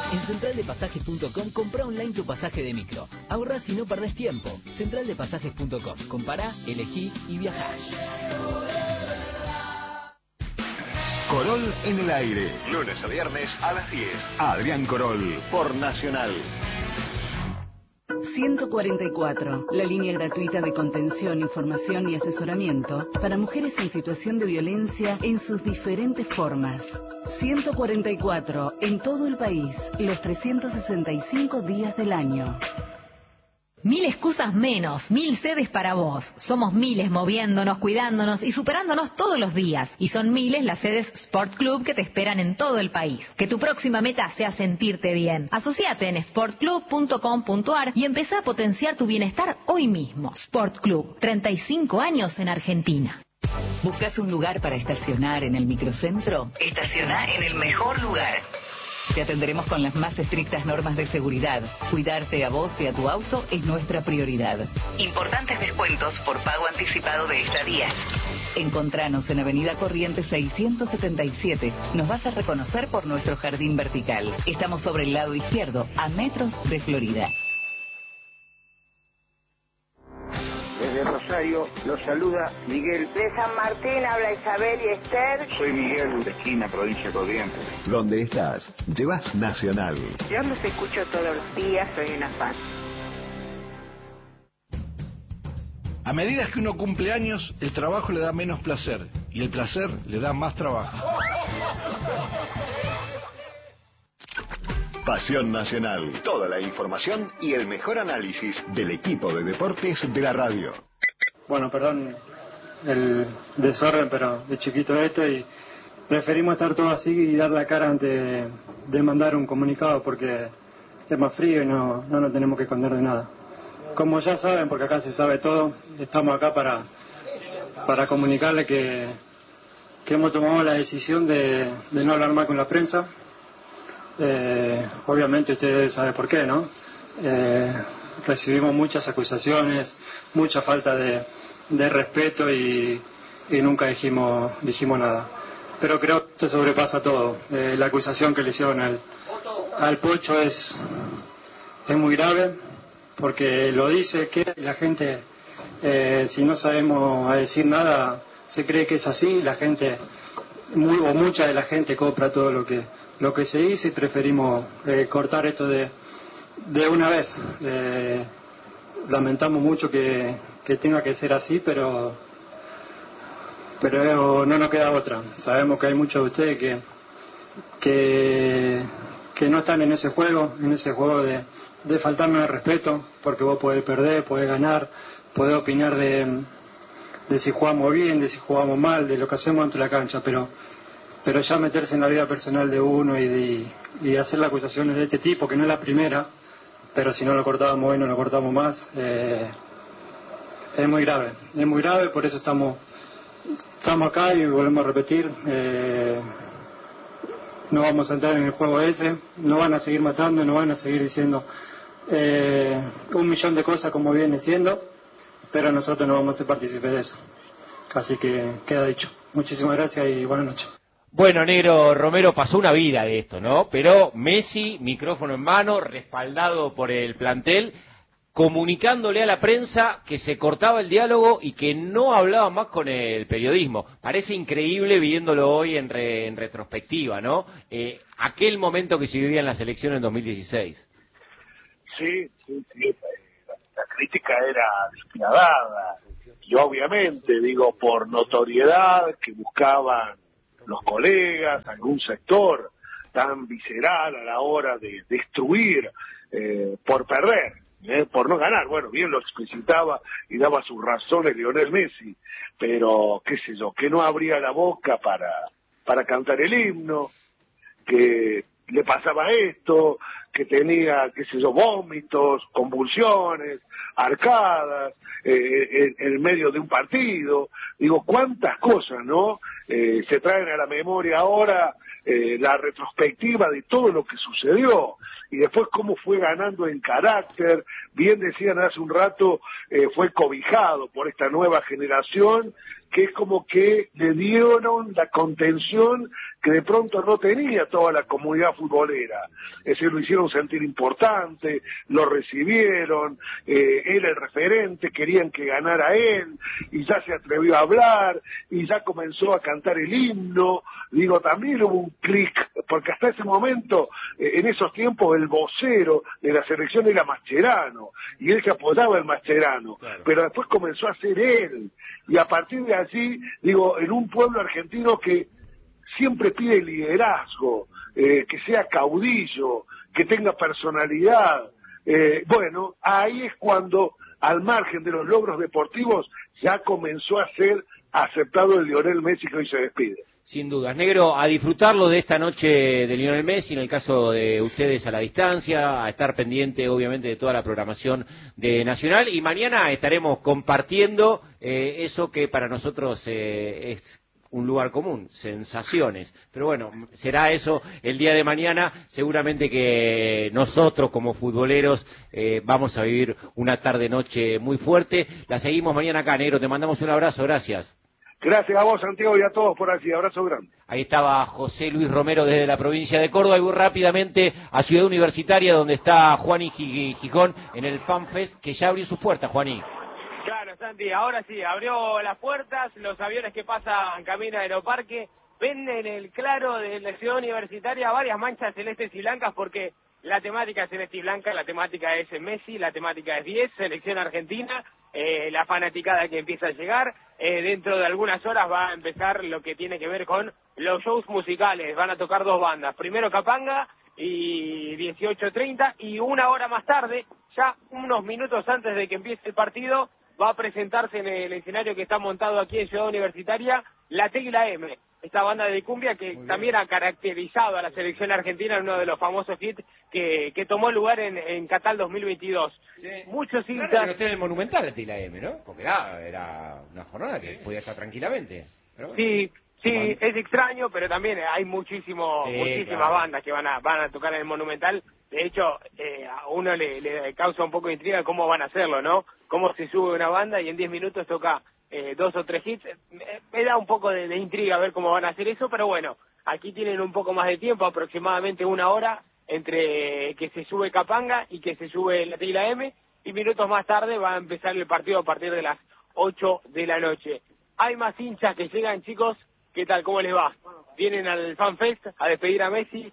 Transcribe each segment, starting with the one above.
En centraldepasajes.com compra online tu pasaje de micro. Ahorrás y no perdés tiempo. Centraldepasajes.com. Compará, elegí y viajá. Corol en el aire. Lunes a viernes a las 10. Adrián Corol por Nacional. 144, la línea gratuita de contención, información y asesoramiento para mujeres en situación de violencia en sus diferentes formas. 144, en todo el país, los 365 días del año. 1000 excusas menos, 1000 sedes para vos. Somos miles moviéndonos, cuidándonos y superándonos todos los días. Y son miles las sedes Sport Club que te esperan en todo el país. Que tu próxima meta sea sentirte bien. Asociate en sportclub.com.ar y empezá a potenciar tu bienestar hoy mismo. Sport Club, 35 años en Argentina. ¿Buscas un lugar para estacionar en el microcentro? Estaciona en el mejor lugar. Te atenderemos con las más estrictas normas de seguridad. Cuidarte a vos y a tu auto es nuestra prioridad. Importantes descuentos por pago anticipado de estadías. Encontranos en Avenida Corrientes 677. Nos vas a reconocer por nuestro jardín vertical. Estamos sobre el lado izquierdo, a metros de Florida. Desde Rosario los saluda Miguel. De San Martín habla Isabel y Esther. Soy Miguel, de esquina, provincia de Corrientes. Donde estás, llevas Nacional. Yo los escucho todos los días, soy una fan. A medida que uno cumple años, el trabajo le da menos placer y el placer le da más trabajo. Pasión Nacional. Toda la información y el mejor análisis del equipo de deportes de la radio. Bueno, perdón el desorden, pero de chiquito esto y preferimos estar todos así y dar la cara antes de mandar un comunicado porque es más frío y no nos tenemos que esconder de nada. Como ya saben, porque acá se sabe todo, estamos acá para comunicarle que hemos tomado la decisión de no hablar más con la prensa. Obviamente ustedes saben por qué, ¿no? Recibimos muchas acusaciones, mucha falta de respeto y nunca dijimos nada. Pero creo que esto sobrepasa todo. La acusación que le hicieron al Pocho es muy grave porque lo dice que la gente, si no sabemos decir nada, se cree que es así. La gente, mucha de la gente compra todo lo que se dice y preferimos cortar esto de una vez. Lamentamos mucho que tenga que ser así, pero no nos queda otra. Sabemos que hay muchos de ustedes que no están en ese juego de faltarnos el respeto, porque vos podés perder, podés ganar, podés opinar de si jugamos bien, de si jugamos mal, de lo que hacemos dentro de la cancha, pero ya meterse en la vida personal de uno y hacer las acusaciones de este tipo, que no es la primera, pero si no lo cortábamos hoy no lo cortamos más, es muy grave, por eso estamos acá y volvemos a repetir, no vamos a entrar en el juego ese, no van a seguir matando, no van a seguir diciendo 1.000.000 de cosas como viene siendo, pero nosotros no vamos a ser partícipes de eso. Así que queda dicho. Muchísimas gracias y buenas noches. Bueno, Negro Romero, pasó una vida de esto, ¿no? Pero Messi, micrófono en mano, respaldado por el plantel, comunicándole a la prensa que se cortaba el diálogo y que no hablaba más con el periodismo. Parece increíble viéndolo hoy en retrospectiva, ¿no? Aquel momento que se vivía en la selección en 2016. Sí. La crítica era despiadada. Y obviamente, digo, por notoriedad que buscaban los colegas, algún sector tan visceral a la hora de destruir por perder, por no ganar. Bueno, bien lo explicitaba y daba sus razones Lionel Messi, pero qué sé yo, que no abría la boca para cantar el himno, que le pasaba esto, que tenía, qué sé yo, vómitos, convulsiones, arcadas, en medio de un partido. Digo, cuántas cosas, ¿no? Se traen a la memoria ahora la retrospectiva de todo lo que sucedió y después cómo fue ganando en carácter. Bien decían hace un rato, fue cobijado por esta nueva generación que es como que le dieron la contención que de pronto no tenía toda la comunidad futbolera. Es decir, lo hicieron sentir importante, lo recibieron, era el referente, querían que ganara él, y ya se atrevió a hablar, y ya comenzó a cantar el himno. Digo, también hubo un clic, porque hasta ese momento, en esos tiempos, el vocero de la selección era Mascherano, y él se apoyaba en Mascherano, claro. Pero después comenzó a ser él, y a partir de allí, digo, en un pueblo argentino que siempre pide liderazgo, que sea caudillo, que tenga personalidad, bueno, ahí es cuando, al margen de los logros deportivos, ya comenzó a ser aceptado el Lionel Messi que hoy se despide. Sin dudas. Negro, a disfrutarlo de esta noche de Lionel Messi, en el caso de ustedes a la distancia, a estar pendiente obviamente de toda la programación de Nacional, y mañana estaremos compartiendo eso que para nosotros es un lugar común, sensaciones. Pero bueno, será eso el día de mañana. Seguramente que nosotros como futboleros vamos a vivir una tarde-noche muy fuerte. La seguimos mañana acá, Negro. Te mandamos un abrazo, gracias. Gracias a vos, Santiago, y a todos por aquí. Abrazo grande. Ahí estaba José Luis Romero desde la provincia de Córdoba. Y voy rápidamente a Ciudad Universitaria, donde está Juaní Gijón en el FanFest, que ya abrió sus puertas, Juaní. Claro, Santi, ahora sí, abrió las puertas, los aviones que pasan camino a Aeroparque, ven en el claro de la Ciudad Universitaria varias manchas celestes y blancas, porque la temática es celeste y blanca, la temática es Messi, la temática es 10, selección argentina, la fanaticada que empieza a llegar, dentro de algunas horas va a empezar lo que tiene que ver con los shows musicales, van a tocar dos bandas, primero Capanga y 18:30, y una hora más tarde, ya unos minutos antes de que empiece el partido, va a presentarse en el escenario que está montado aquí en Ciudad Universitaria, La T y la M, esta banda de cumbia que también ha caracterizado a la selección argentina en uno de los famosos hits que tomó lugar en Qatar 2022. Sí. Muchos hinchas... Claro, pero esté en el Monumental La T y la M, ¿no? Porque era una jornada que podía estar tranquilamente. Pero bueno. Sí, es extraño, pero también hay muchísimas bandas que van a tocar en el Monumental. De hecho, a uno le causa un poco de intriga cómo van a hacerlo, ¿no? Cómo se sube una banda y en 10 minutos toca 2 o 3 hits. Me da un poco de intriga ver cómo van a hacer eso, pero bueno, aquí tienen un poco más de tiempo, aproximadamente una hora, entre que se sube Capanga y que se sube la T y la M, y minutos más tarde va a empezar el partido a partir de las 8 de la noche. Hay más hinchas que llegan, chicos. ¿Qué tal? ¿Cómo les va? Vienen al FanFest a despedir a Messi.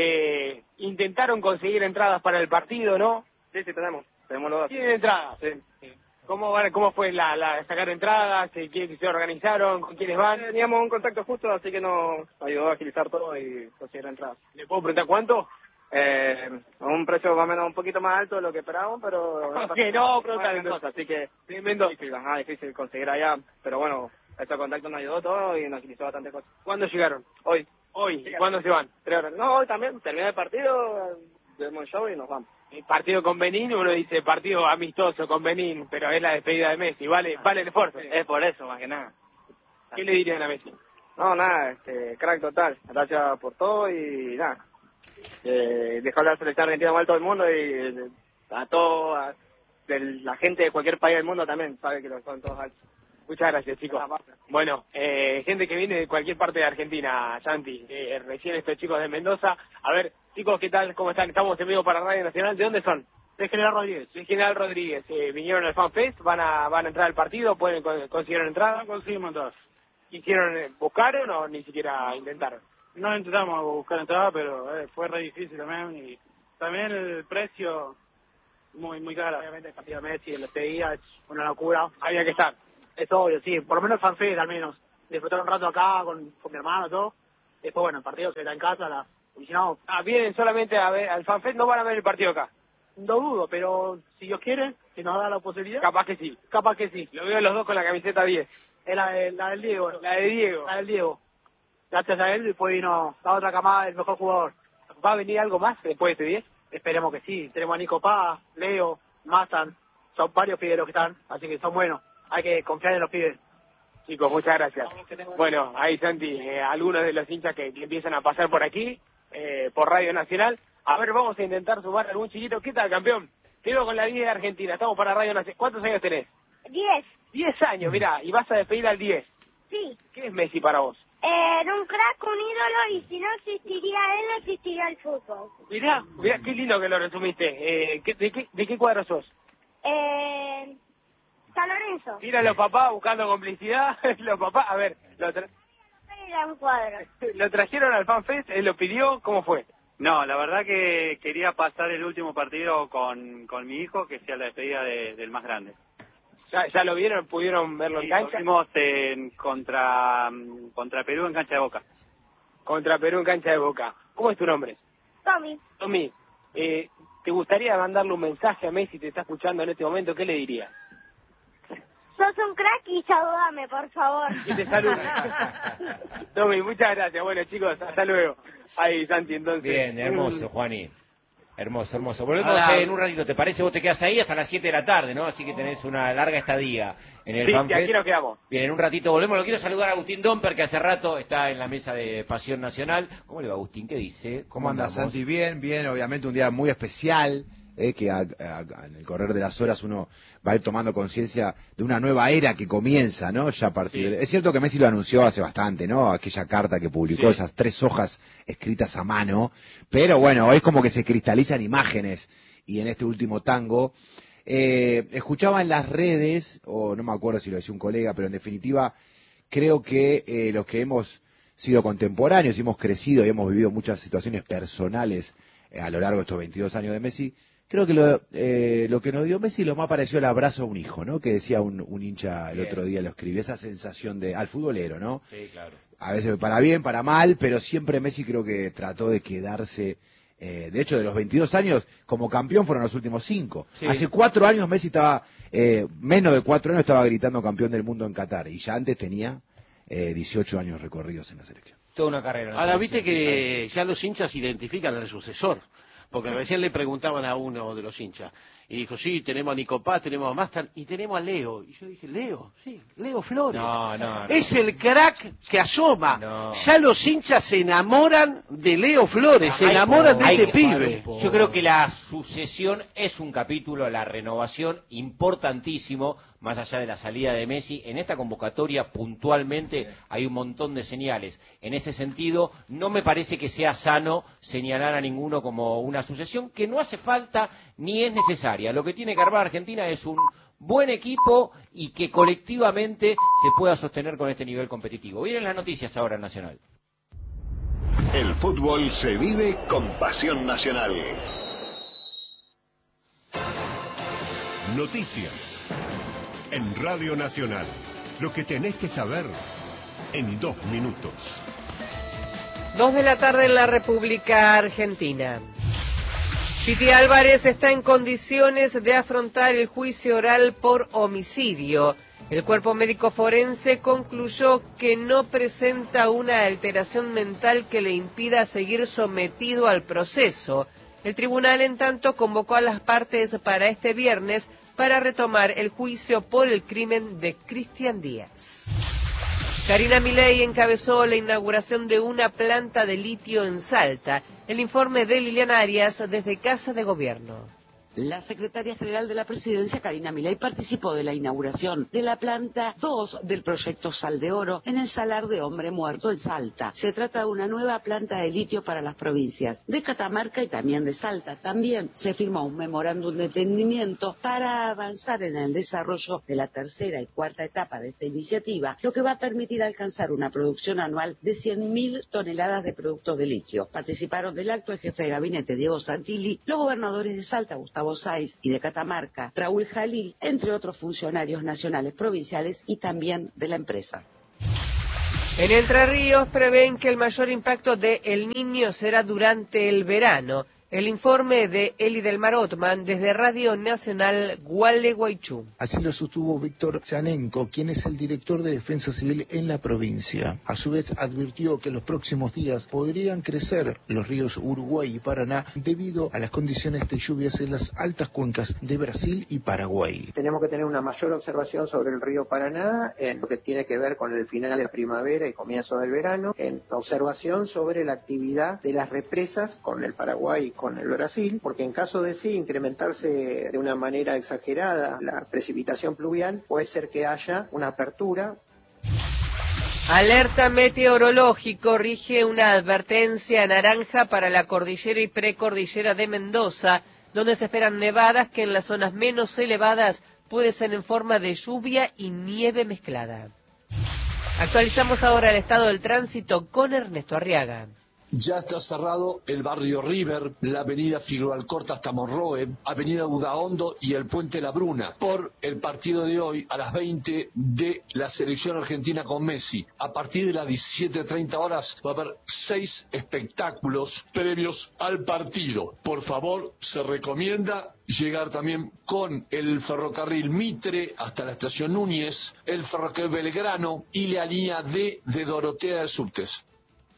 Intentaron conseguir entradas para el partido, ¿no? Sí, tenemos los dos. ¿Tienen entradas? Sí. ¿Cómo fue la sacar entradas? ¿Quiénes se organizaron? ¿Con quiénes van? Teníamos un contacto justo, así que nos ayudó a agilizar todo y conseguir entradas. ¿Le puedo preguntar cuánto? A un precio más o menos un poquito más alto de lo que esperábamos, pero... Que no, Mendoza, así que... Sí, Mendoza. Difícil conseguir allá, pero bueno, este contacto nos ayudó todo y nos agilizó bastante cosas. ¿Cuándo llegaron? Hoy. ¿Y cuándo se van? 3 horas. No, hoy también, termina el partido, vemos el show y nos vamos. El partido con Benín, uno dice partido amistoso con Benín, pero es la despedida de Messi, vale el esfuerzo. Es por eso, más que nada. ¿Qué le dirían a Messi? No, nada, crack total, gracias por todo y nada. Dejó la selección argentina mal todo el mundo y a toda la gente de cualquier país del mundo también sabe que lo son todos altos. Muchas gracias, chicos. Bueno, gente que viene de cualquier parte de Argentina, Santi, recién estos chicos de Mendoza. A ver, chicos, ¿qué tal? ¿Cómo están? Estamos en vivo para Radio Nacional. ¿De dónde son? De General Rodríguez. De General Rodríguez. Vinieron al FanFest, van a entrar al partido, consiguieron entrada. Conseguimos entradas. ¿Buscaron o ni siquiera intentaron? No intentamos buscar entrada, pero fue re difícil también, y también el precio muy caro. Obviamente el partido de Messi en los días es una locura. Había que estar. Es obvio, sí, por lo menos el FanFest al menos. Disfrutar un rato acá con mi hermano y todo. Después, bueno, el partido se da en casa, y si no... vienen solamente a ver al FanFest, no van a ver el partido acá. No dudo, pero si Dios quiere, si nos da la posibilidad... Capaz que sí. Lo veo los dos con la camiseta 10. Es la del Diego. La de Diego. La del Diego. Gracias a él, después vino la otra camada, el mejor jugador. ¿Va a venir algo más después de este 10? Esperemos que sí. Tenemos a Nico Paz, Leo, Mazan. Son varios pibes los que están, así que son buenos. Hay que confiar en los pibes. Chicos, muchas gracias. Bueno, ahí Santi, algunos de los hinchas que empiezan a pasar por aquí, por Radio Nacional. A ver, vamos a intentar sumar algún chiquito. ¿Qué tal, campeón? Quedo con la 10 de Argentina, estamos para Radio Nacional. ¿Cuántos años tenés? 10. 10 años, mirá, y vas a despedir al 10. Sí. ¿Qué es Messi para vos? un crack, un ídolo, y si no existiría él, no existiría el fútbol. Mirá, qué lindo que lo resumiste. ¿De qué cuadro sos? San Lorenzo. Mira los papás buscando complicidad. Los papás, a ver, Era un cuadro. ¿Lo trajeron al FanFest? ¿Él lo pidió? ¿Cómo fue? No, la verdad que quería pasar el último partido con mi hijo, que sea la despedida del más grande. ¿Ya lo vieron? ¿Pudieron verlo en cancha? Lo vimos contra Perú en cancha de Boca. Contra Perú en cancha de Boca. ¿Cómo es tu nombre? Tommy. Tommy, ¿te gustaría mandarle un mensaje a Messi? ¿Te está escuchando en este momento? ¿Qué le dirías? Sos un crack y saludame, por favor. Y te saludo. Tommy, muchas gracias. Bueno, chicos, hasta luego. Ahí, Santi, entonces. Bien, hermoso, Juani. Hermoso, hermoso. Volvemos en un ratito, ¿te parece? Vos te quedas ahí hasta las 7 de la tarde, ¿no? Así que tenés una larga estadía en el FanFest. Sí, aquí nos quedamos. Bien, en un ratito volvemos. Lo quiero saludar a Agustín Domper, que hace rato está en la mesa de Pasión Nacional. ¿Cómo le va, Agustín? ¿Qué dice? ¿Cómo anda, Santi? Bien, obviamente un día muy especial. Que en el correr de las horas uno va a ir tomando conciencia de una nueva era que comienza, ¿no? Ya a partir de... Es cierto que Messi lo anunció hace bastante, ¿no? Aquella carta que publicó, esas 3 hojas escritas a mano, pero bueno, es como que se cristalizan imágenes, y en este último tango, escuchaba en las redes, o no me acuerdo si lo decía un colega, pero en definitiva, creo que los que hemos sido contemporáneos y hemos crecido y hemos vivido muchas situaciones personales a lo largo de estos 22 años de Messi, creo que lo que nos dio Messi lo más pareció el abrazo a un hijo, ¿no? Que decía un hincha el otro día, lo escribió, esa sensación al futbolero, ¿no? Sí, claro. A veces para bien, para mal, pero siempre Messi creo que trató de quedarse, de hecho de los 22 años, como campeón fueron los últimos 5. Sí. Hace 4 años Messi estaba, menos de 4 años estaba gritando campeón del mundo en Qatar, y ya antes tenía 18 años recorridos en la selección. Toda una carrera. Ahora viste que ya los hinchas identifican al sucesor. Porque recién le preguntaban a uno de los hinchas, y dijo, sí, tenemos a Nico Paz, tenemos a Mastan, y tenemos a Leo. Y yo dije, Leo, sí, Leo Flores. No. Es el crack que asoma. No. Ya los hinchas se enamoran de Leo Flores, se enamoran de este pibe. Yo creo que la sucesión es un capítulo, la renovación importantísimo, más allá de la salida de Messi. En esta convocatoria puntualmente hay un montón de señales. En ese sentido, no me parece que sea sano señalar a ninguno como una sucesión, que no hace falta ni es necesaria. Lo que tiene que armar Argentina es un buen equipo y que colectivamente se pueda sostener con este nivel competitivo. Vienen las noticias ahora en Nacional. El fútbol se vive con Pasión Nacional. Noticias en Radio Nacional. Lo que tenés que saber en 2 minutos. 2 de la tarde en la República Argentina. Piti Álvarez está en condiciones de afrontar el juicio oral por homicidio. El cuerpo médico forense concluyó que no presenta una alteración mental que le impida seguir sometido al proceso. El tribunal, en tanto, convocó a las partes para este viernes para retomar el juicio por el crimen de Cristian Díaz. Karina Milei encabezó la inauguración de una planta de litio en Salta. El informe de Liliana Arias desde Casa de Gobierno. La secretaria general de la Presidencia, Karina Milei, participó de la inauguración de la planta 2 del proyecto Sal de Oro en el Salar de Hombre Muerto en Salta. Se trata de una nueva planta de litio para las provincias de Catamarca y también de Salta. También se firmó un memorándum de entendimiento para avanzar en el desarrollo de la tercera y cuarta etapa de esta iniciativa, lo que va a permitir alcanzar una producción anual de 100.000 toneladas de productos de litio. Participaron del acto el jefe de gabinete, Diego Santilli, los gobernadores de Salta, Gustavo Sáiz, y de Catamarca, Raúl Jalil, entre otros funcionarios nacionales, provinciales y también de la empresa. En Entre Ríos prevén que el mayor impacto de El Niño será durante el verano. El informe de Eli del Mar Otman desde Radio Nacional Gualeguaychú. Así lo sostuvo Víctor Chanenko, quien es el director de Defensa Civil en la provincia. A su vez advirtió que en los próximos días podrían crecer los ríos Uruguay y Paraná debido a las condiciones de lluvias en las altas cuencas de Brasil y Paraguay. Tenemos que tener una mayor observación sobre el río Paraná en lo que tiene que ver con el final de la primavera y comienzo del verano, en observación sobre la actividad de las represas con el Paraguay y con el Brasil, porque en caso de sí incrementarse de una manera exagerada la precipitación pluvial, puede ser que haya una apertura. Alerta meteorológico, rige una advertencia naranja para la cordillera y precordillera de Mendoza, donde se esperan nevadas que en las zonas menos elevadas puede ser en forma de lluvia y nieve mezclada. Actualizamos ahora el estado del tránsito con Ernesto Arriaga. Ya está cerrado el barrio River, la avenida Figueroa Alcorta hasta Monroe, avenida Udaondo y el puente La Bruna, por el partido de hoy a las 20 de la selección argentina con Messi. A partir de las 17:30 horas va a haber 6 espectáculos previos al partido. Por favor, se recomienda llegar también con el ferrocarril Mitre hasta la estación Núñez, el ferrocarril Belgrano y la línea D de Dorotea de Subtes.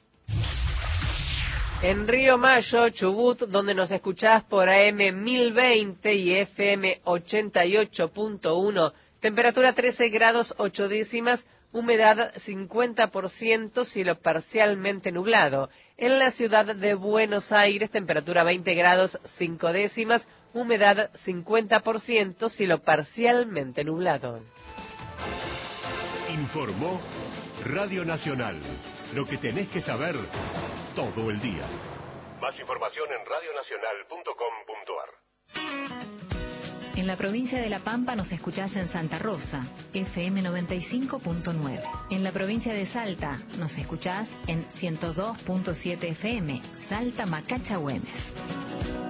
En Río Mayo, Chubut, donde nos escuchás por AM 1020 y FM 88.1, temperatura 13 grados 8 décimas, humedad 50%, cielo parcialmente nublado. En la ciudad de Buenos Aires, temperatura 20 grados 5 décimas, humedad 50%, cielo parcialmente nublado. Informó Radio Nacional. Lo que tenés que saber todo el día. Más información en radionacional.com.ar. En la provincia de La Pampa nos escuchás en Santa Rosa, FM 95.9. En la provincia de Salta nos escuchás en 102.7 FM, Salta Macacha Güemes.